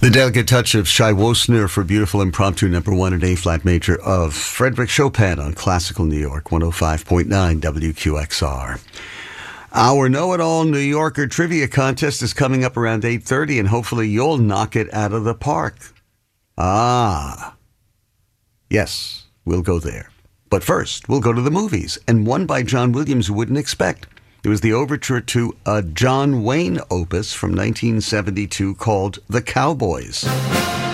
The delicate touch of Shai Wosner for beautiful impromptu number one in A-flat major of Frédéric Chopin on Classical New York 105.9 WQXR. Our know-it-all New Yorker trivia contest is coming up around 8:30, and hopefully you'll knock it out of the park. Yes, we'll go there. But first, we'll go to the movies, and one by John Williams you wouldn't expect. It was the overture to a John Wayne opus from 1972 called The Cowboys.